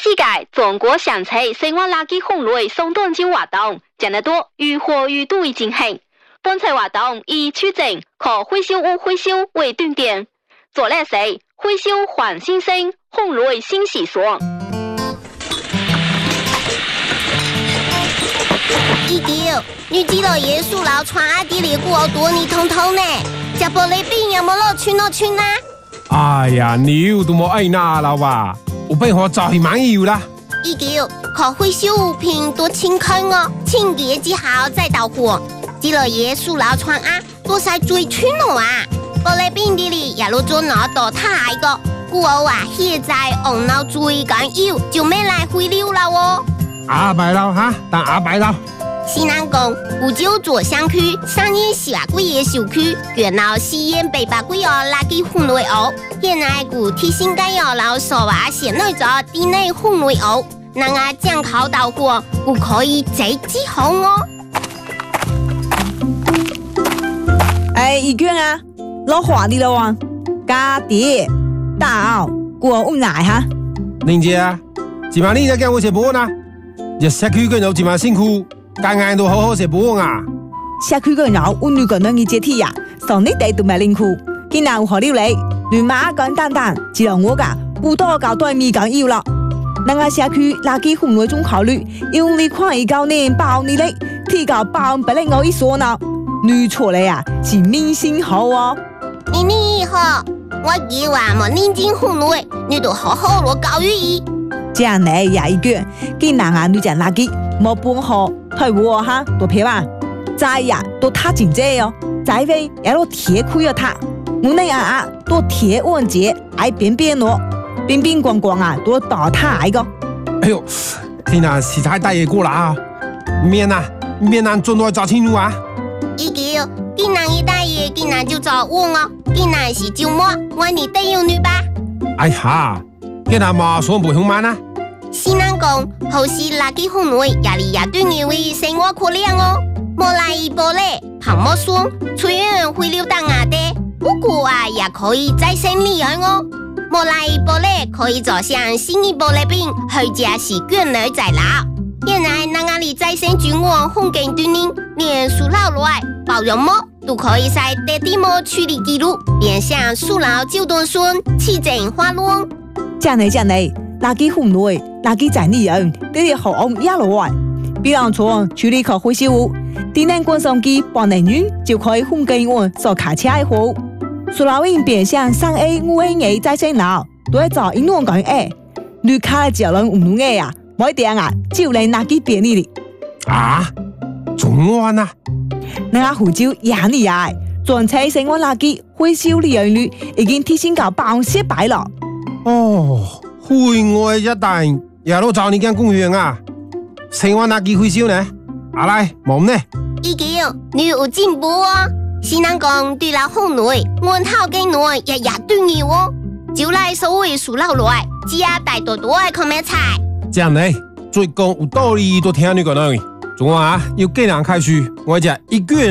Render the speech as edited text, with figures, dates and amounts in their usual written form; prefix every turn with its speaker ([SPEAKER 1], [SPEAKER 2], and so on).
[SPEAKER 1] 世界中國上車生活垃圾分類送斷招活動，將得多如火如荼的進行。本次活動以出證可回收物回收為斷點，做叻時回收還新鮮，分類新時尚。
[SPEAKER 2] 姨舅，你知道椰樹樓傳阿啲嚟過多年通通呢，食玻璃餅有冇落村啦？
[SPEAKER 3] 哎呀，你都冇愛拿啦吧？我俾我早去買油啦。
[SPEAKER 2] 姨舅，可回收物品多清空哦，清潔之後再到貨。知道椰樹樓傳阿多晒最村咯啊！玻璃餅啲嚟也落咗攞到太個，故我話現在紅樓最緊要就咩嚟回流啦喎。
[SPEAKER 3] 阿伯佬哈，當阿伯佬。
[SPEAKER 2] 西南宮古舊左鄉區上年下個月小區原來西煙北八個月垃圾分類屋，現在古提醒該有老所話現內咗地內分類屋，能啊將口到貨，古可以直接好哦。
[SPEAKER 4] 哎，姨娟啊，攞花啲咯喎，家啲大過屋奶哈。
[SPEAKER 3] 玲姐啊，今晚你在跟我食飯啊？一社區嘅人今晚辛苦。間間都好好食飯啊！
[SPEAKER 4] 社區個人我女個人嘅接體呀，上你哋都唔辛苦，今日有何料理？亂馬簡單單，只有我噶不多搞對面講要啦。那個社區垃圾分類中考慮，用你看一高年包你嘞，提高包不能我一說呢，女錯嘞呀，是明星好哦。
[SPEAKER 2] 你好，我以為冇認真分類，你都好好落教育意。
[SPEAKER 4] 這樣呢也一句，今日啊女講垃圾冇半好。退貨哈，多撇吧，再呀多他真濟哦，再飛也都鐵虧了他，我那啊多鐵穩節，愛邊邊咯，邊邊光光啊，多倒他來個。
[SPEAKER 3] 哎呦，天啊，實在大嘢過啦啊！面準來找清楚啊！
[SPEAKER 2] 姨舅，今日一大爺，今日就找我哦，今日是周末，我你帶有女吧？
[SPEAKER 3] 哎呀，今日嘛算不凶慢啊！
[SPEAKER 2] 西南宮好似垃圾分類也嚟也對你為生活可憐哦，莫來一玻璃泡沫酸，雖然會流到牙的，不過啊也可以再生利用哦。莫來一玻璃可以做像新一玻璃餅，或者是捲兒再撈。現在那個裡再生菌網風景對應，連樹老來包容膜都可以在地底膜處理記錄，變相樹老就斷酸，起整花亂。
[SPEAKER 4] 這樣，垃圾分類。垃圾整理人，你哋好一路玩，比方說處理可回收物，電能滾送機幫人員就可以分給我做卡車的貨。塑料瓶變相3A、5A 再生樓，都係做一兩個月，你卡嚟叫人唔用嘅呀，冇點啊，就嚟垃圾變你哩。
[SPEAKER 3] 啊，仲玩啊？
[SPEAKER 4] 那湖州也厲害，全車生活垃圾回收利用率已經提升到100%了。
[SPEAKER 3] 哦，會外一帶。也都找你間公園啊，生活垃圾回收呢？阿來，冇呢？
[SPEAKER 2] 姨舅，你有進步哦。西南宮對了分類，門口嘅內也對你哦。就來所謂數落來，只要帶多多嘅看咩菜。
[SPEAKER 3] 這樣呢，最講有道理，都聽你講啦。仲話要幾人開書，我只一個人。